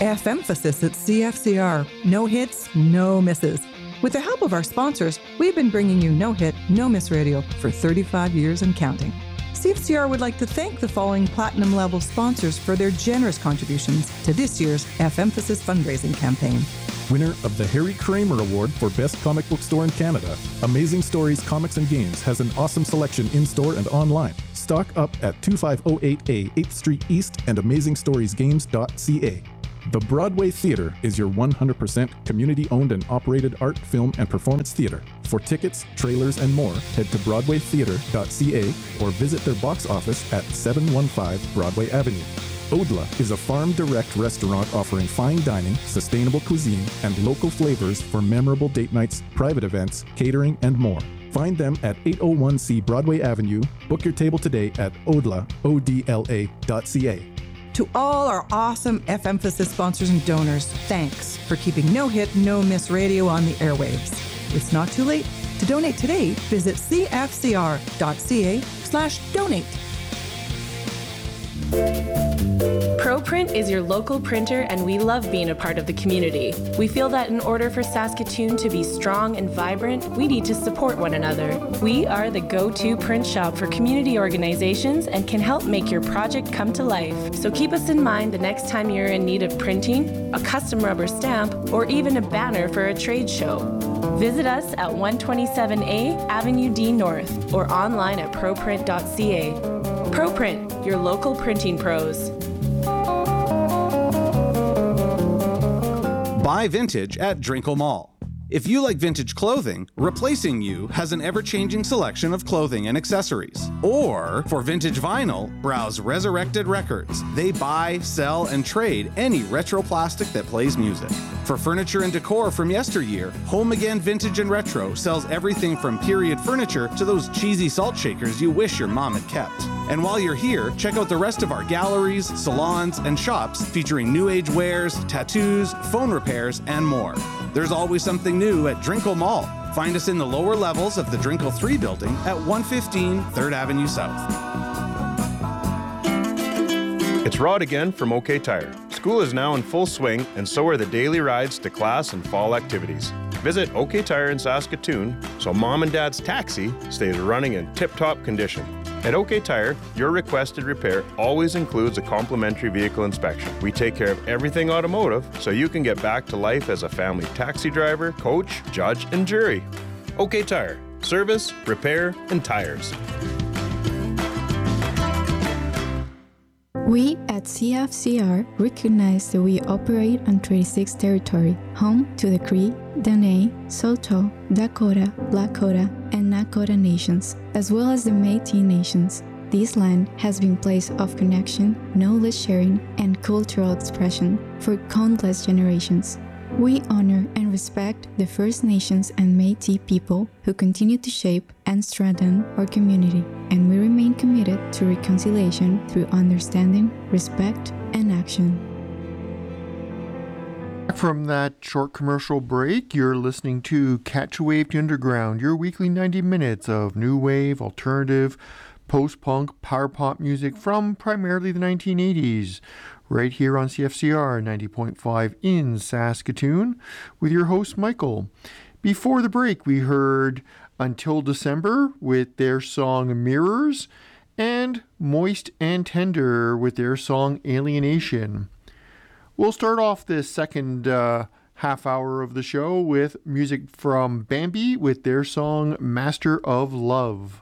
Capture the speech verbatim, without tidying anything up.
F-emphasis at C F C R. No hits, no misses. With the help of our sponsors, we've been bringing you No Hit, No Miss Radio for thirty-five years and counting. C F C R would like to thank the following platinum level sponsors for their generous contributions to this year's F-emphasis fundraising campaign. Winner of the Harry Kramer Award for Best Comic Book Store in Canada, Amazing Stories Comics and Games has an awesome selection in-store and online. Stock up at twenty-five oh eight A eighth Street East and amazing stories games dot c a. The Broadway Theatre is your one hundred percent community-owned and operated art, film, and performance theatre. For tickets, trailers, and more, head to broadway theatre dot c a or visit their box office at seven one five Broadway Avenue. Odla is a farm-direct restaurant offering fine dining, sustainable cuisine, and local flavors for memorable date nights, private events, catering, and more. Find them at eight oh one C Broadway Avenue. Book your table today at odla, O D L A dot c a. To all our awesome F-emphasis sponsors and donors, thanks for keeping No Hit, No Miss Radio on the airwaves. It's not too late. To donate today, visit c f c r dot c a slash donate. ProPrint is your local printer, and we love being a part of the community. We feel that in order for Saskatoon to be strong and vibrant, we need to support one another. We are the go-to print shop for community organizations and can help make your project come to life. So keep us in mind the next time you're in need of printing, a custom rubber stamp, or even a banner for a trade show. Visit us at one twenty-seven A Avenue D North or online at proprint dot c a. ProPrint, your local printing pros. Buy vintage at Drinkle Mall. If you like vintage clothing, Replacing You has an ever-changing selection of clothing and accessories. Or, for vintage vinyl, browse Resurrected Records. They buy, sell, and trade any retro plastic that plays music. For furniture and decor from yesteryear, Home Again Vintage and Retro sells everything from period furniture to those cheesy salt shakers you wish your mom had kept. And while you're here, check out the rest of our galleries, salons, and shops featuring new age wares, tattoos, phone repairs, and more. There's always something new at Drinkle Mall. Find us in the lower levels of the Drinkle three building at one fifteen third Avenue South. It's Rod again from OK Tire. School is now in full swing, and so are the daily rides to class and fall activities. Visit OK Tire in Saskatoon so Mom and Dad's taxi stays running in tip-top condition. At OK Tire, your requested repair always includes a complimentary vehicle inspection. We take care of everything automotive so you can get back to life as a family taxi driver, coach, judge, and jury. OK Tire. Service, repair, and tires. We at C F C R recognize that we operate on Treaty six territory, home to the Cree, Dene, Saulteaux, Dakota, Lakota, and Nakota nations, as well as the Métis nations. This land has been a place of connection, knowledge sharing, and cultural expression for countless generations. We honor and respect the First Nations and Métis people who continue to shape and strengthen our community, and we remain committed to reconciliation through understanding, respect, and action. From that short commercial break, you're listening to Catch a Wave to Underground, your weekly ninety minutes of new wave, alternative, post-punk, power pop music from primarily the nineteen eighties, right here on C F C R ninety point five in Saskatoon, with your host Michael. Before the break, we heard Until December with their song Mirrors, and Moist and Tender with their song Alienation. We'll start off this second uh, half hour of the show with music from Bambi with their song Master of Love.